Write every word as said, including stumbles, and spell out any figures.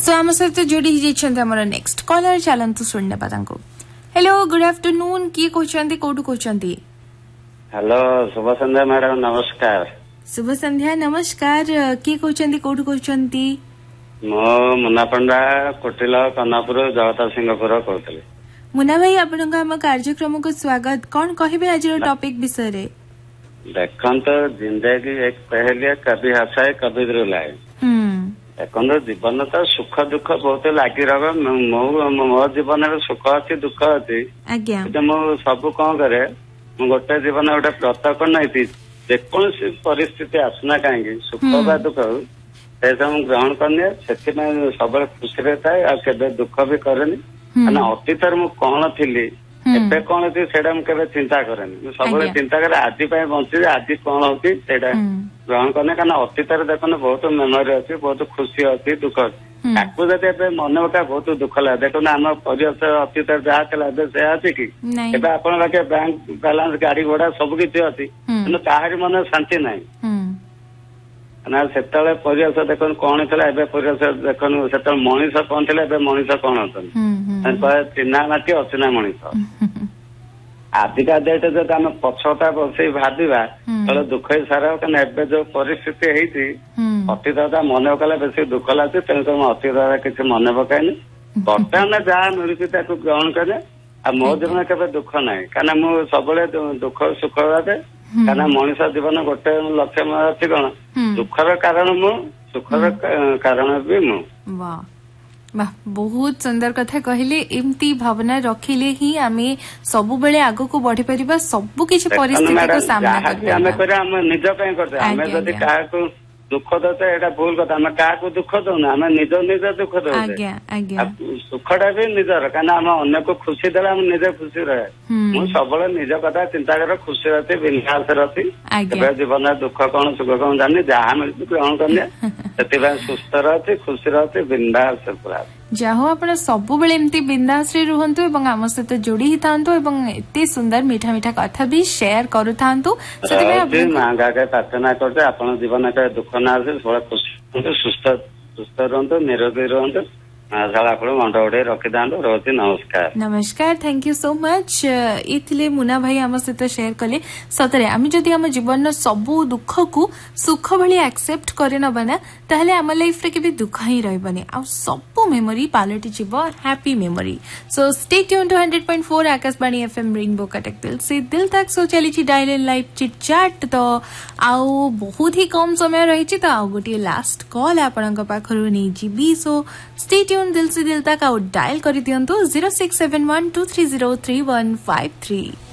सो आम सहित जोड़ी हमारे नेक्स्ट कॉलर चलतु शुणने हेलो गुड आफ्टरनून किए कहते कौटू कहते हेलो शुभ संध्या मैडम नमस्कार शुभ संध्या नमस्कार किए कहते कौटू कहते मो मुन्ना पंडा कोटिल कनापुर जगता सिंहपुर कहते मुन्ना भाई आपण आम कार्यक्रम को स्वागत कौन कहे आज टॉपिक विषय रे देखो तो जिंदगी एक पहले कभी हंसाए कभी रुलाए देखो जीवन तो सुख दुख बहुत लगी रहा मो जीवन में सुख अच्छी दुख अच्छी मु सब कौन करे गोटे जीवन गोटे व्रत करना जेकोसी परिस्थिति आसना कहीं सुख बा दुख से सब ग्रहण करनी से सब खुशी रही है दुख भी करेनि अतीत मु कौन थी एबे कौन थी मुझे चिंता करेनि सब चिंता करे आज बंची आज कौन होती ग्रहण करने कारण अतीत देखो बहुत मेमोरी अच्छी बहुत खुशी अच्छी दुख ताकू जब मन पका बहुत दुख लगे देखो आम परिवेश अतीत जहाँ थी से अच्छी कि आप बैंक बालांस गाड़ी घोड़ा सब किसी अच्छी कि ताहारी मन शांति ना ना से परिवेश देखो कौन थी परिवेश देखो से मनीष कौन थे मनीष कौन होता चिन्हा माटी अचिन्हा मनीष आजिका डेट जो आम पछता बस भावा तो दुख ही सारा कहीं एवं जो परिस्थिति होती अतीत मन पकड़ा बेस दुख लगे तेणु अतीत किसी मन पकायनी बर्तमान जहाँ मिलूँ ग्रहण करे आ मो जीवन के दुख ना कहीं मुझे सब दुख सुख लगे कहीं मनीष जीवन गोटे लक्ष्य अच्छी कौन दुखर कारण मु सुखर कारण भी मु वाह बहुत सुंदर कथा कहले एमती भावना रखिले ही आमे सब बेले आगो को बढ़ी परिबा सब किछि परिस्थिति को सामना करबा हम निज पय करते हमें जदी काहा को दुख दते एटा भूल कथा हम काहा को दुख दउना हम निज निज दुख दउते आज्ञा आज्ञा सुखटा भी निजर काना हम अन्य को खुशी देला हम निजे खुशी रहे मु सबले निज कथा चिंता कर खुशी रहती बिंदास रहती एबे जीवन दुख कौन सुख कौन जानि जहा मिलि ग्रहण करने सेति सुस्थ रहती खुशी रहती बिंदास पूरा जाहो आपण सब बेले एमती बिंदास रे रुहंतु एवं आम सहित जोड़ी ही थांतु एवं एते सुंदर मीठा मीठा कथा भी शेयर करू थांतु सेति में मांगा के प्रार्थना करते आपण जीवन के दुख ना आसे थोड़ा खुशी सुस्थ सुस्थ रहंतु निरोगी रहंतु मंड उड़े रखी था रोजी नमस्कार नमस्कार थैंक यू सो मच ये मुना भाई आम सहित शेयर कले सतरे आम जदि आम जीवन सबू दुख को सुख भली एक्सेप्ट करे नबा ना ताहले आम लाइफ रे केबे दुख ही रहबनी आ सब मेमोरी पालटी जीव happy memory so stay tune two hundred point four Akashvani FM rainbow Cuttack दिल से दिल तक सो चली dial in live chit chat तो आउ बहुत ही कम समय रही तो आउ गोटे लास्ट कॉल आपण पाखरु नहीं जीबी सो स्टे ट्यून दिल से दिल तक आउ डायल कर दियंतु zero six seven one two three zero three one five three.